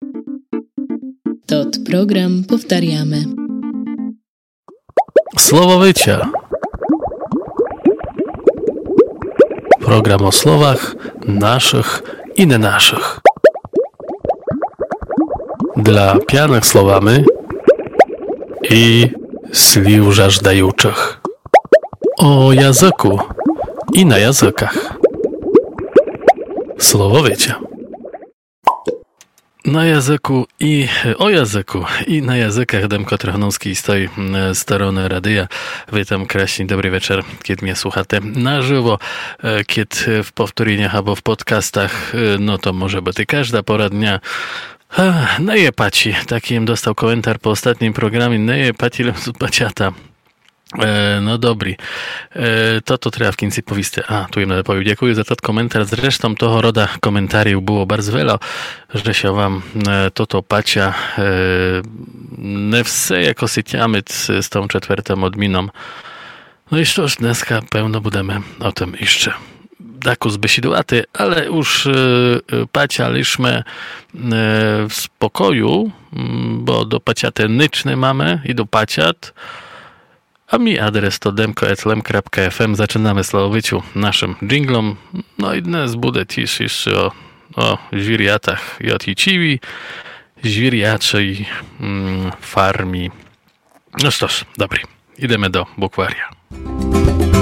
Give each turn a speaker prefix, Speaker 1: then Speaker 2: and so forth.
Speaker 1: Tot program powtarzamy.
Speaker 2: Słowowycia. Program o słowach naszych i nie naszych. Dla pijanych słowami i sliw żażdajuczych. O języku i na językach. Słowowycia. Na języku i o języku i na językach Demko Trochanowski stoi strony radia. Witam kraśni, dobry wieczór, kiedy mnie słuchacie na żywo, kiedy w powtórzeniach albo w podcastach, no to może być i każda pora dnia. No je paci, taki im dostał komentarz po ostatnim programie, no je paci paciata. No dobry. To trzeba w końcu powiedzieć. Tu im nade powiem. Dziękuję za ten komentarz. Zresztą toho roda komentarzów było bardzo wiele, że się wam to pacia nie wse jako syciamy z tą czwartą odminą. No i cóż, dneska pełno budemy o tym jeszcze. Daku zbysidułaty, ale już pacialiśmy w spokoju, bo do paciaty nyczne mamy i do paciat. A mi adres to demko@lem.fm. Zaczynamy słowowyciu naszym dżinglom. No i dnes bude tisz jeszcze o zwiriatach i o ticiwi, zwiriaczej farmi. No cóż, dobry. Idziemy do bukwaria.